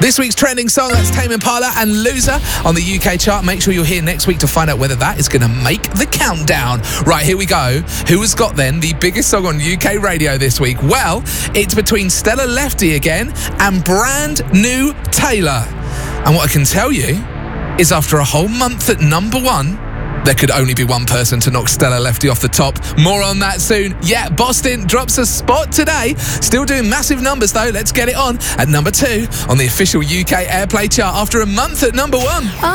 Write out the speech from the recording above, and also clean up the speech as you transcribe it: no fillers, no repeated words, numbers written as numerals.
This week's trending song, that's Tame Impala and Loser on the UK chart. Make sure you're here next week to find out whether that is going to make the countdown. Right, here we go. Who has got then the biggest song on UK radio this week? Well, it's between Stella Lefty again and Brand New Taylor. And what I can tell you is after a whole month at number one, there could only be one person to knock Stella Lefty off the top. More on that soon. Yeah, Boston drops a spot today. Still doing massive numbers though. Let's get it on at number 2 on the official UK Airplay chart after a month at number 1.